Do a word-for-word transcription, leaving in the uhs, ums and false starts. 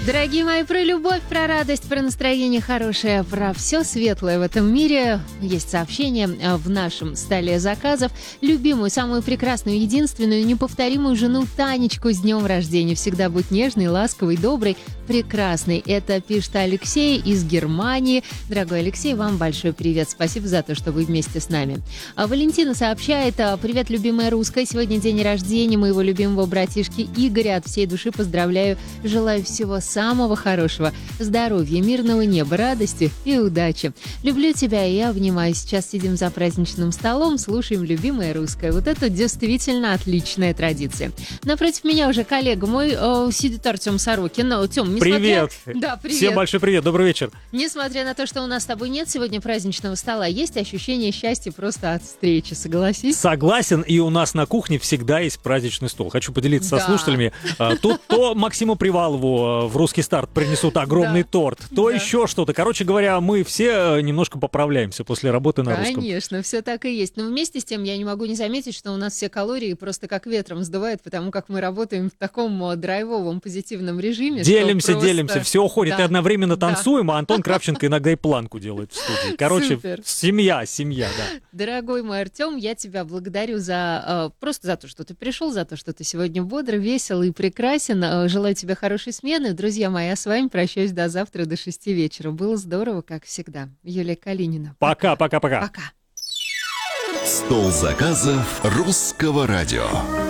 Дорогие мои, про любовь, про радость, про настроение хорошее, про все светлое в этом мире. Есть сообщение в нашем столе заказов. Любимую, самую прекрасную, единственную, неповторимую жену Танечку с днем рождения. Всегда будь нежной, ласковой, доброй, прекрасной. Это пишет Алексей из Германии. Дорогой Алексей, вам большой привет. Спасибо за то, что вы вместе с нами. А Валентина сообщает: привет, любимая русская. Сегодня день рождения моего любимого братишки Игоря. От всей души поздравляю. Желаю всего самого хорошего. Здоровья, мирного неба, радости и удачи. Люблю тебя, и я обнимаю. Сейчас сидим за праздничным столом, слушаем любимое русское. Вот это действительно отличная традиция. Напротив меня уже коллега мой э, сидит Артем Сорокин. Тем, несмотря... Привет. Да, привет. Всем большой привет. Добрый вечер. Несмотря на то, что у нас с тобой нет сегодня праздничного стола, есть ощущение счастья просто от встречи, согласись? Согласен, и у нас на кухне всегда есть праздничный стол. Хочу поделиться Да. со слушателями. Тут то Максиму Привалову в «Русский старт» принесут огромный Да. торт, то Да. еще что-то. Короче говоря, мы все немножко поправляемся после работы на русском. Конечно, все так и есть. Но вместе с тем я не могу не заметить, что у нас все калории просто как ветром сдувает, потому как мы работаем в таком э, драйвовом, позитивном режиме. что Делимся, просто- делимся, все уходит Да. и одновременно Да. танцуем, а Антон Кравченко иногда и планку делает в студии. Короче, Супер. семья, семья, да. Дорогой мой Артем, я тебя благодарю за э, просто за то, что ты пришел, за то, что ты сегодня бодр, весел и прекрасен. Э, желаю тебе хорошей смены. Друзья мои, я с вами прощаюсь до завтра, до шести вечера. Было здорово, как всегда. Юлия Калинина. Пока, пока, пока. Пока. Стол заказов русского радио.